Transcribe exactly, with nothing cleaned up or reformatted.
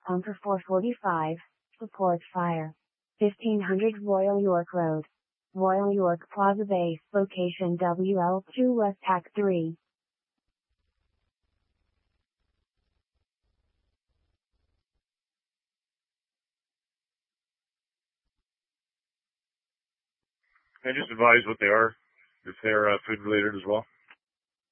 Pumper four forty-five, supports fire. fifteen hundred Royal York Road. Royal York Plaza Base, location W L two West Tac three. Can I just advise what they are, if they're uh, food related as well?